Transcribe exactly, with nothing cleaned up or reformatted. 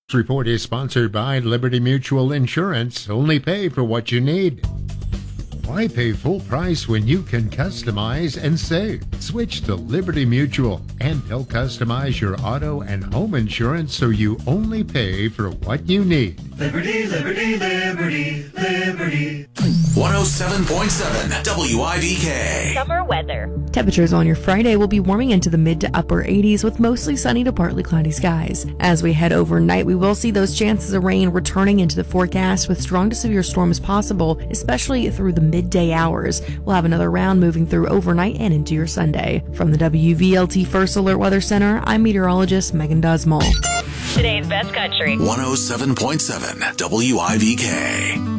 This report is sponsored by Liberty Mutual Insurance. Only pay for what you need. Why pay full price when you can customize and save? Switch to Liberty Mutual, and they'll customize your auto and home insurance so you only pay for what you need. Liberty, Liberty, Liberty, Liberty. one oh seven point seven W I V K. Summer weather. Temperatures on your Friday will be warming into the mid to upper eighties with mostly sunny to partly cloudy skies. As we head overnight, we will see those chances of rain returning into the forecast with strong to severe storms possible, especially through the midday hours. We'll have another round moving through overnight and into your Sunday. From the W V L T First Alert Weather Center, I'm meteorologist Megan Dusmal. Today's best country. one oh seven point seven W I V K.